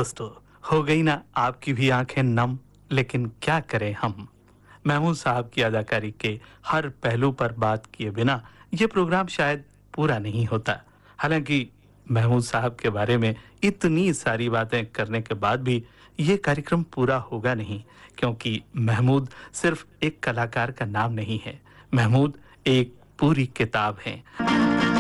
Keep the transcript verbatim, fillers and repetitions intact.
दोस्तों, हो गई ना आपकी भी आंखें नम, लेकिन क्या करें हम। महमूद साहब की अदाकारी के हर पहलू पर बात किए बिना ये प्रोग्राम शायद पूरा नहीं होता। हालांकि महमूद साहब के बारे में इतनी सारी बातें करने के बाद भी ये कार्यक्रम पूरा होगा नहीं, क्योंकि महमूद सिर्फ एक कलाकार का नाम नहीं है। महमूद एक पूरी किताब है।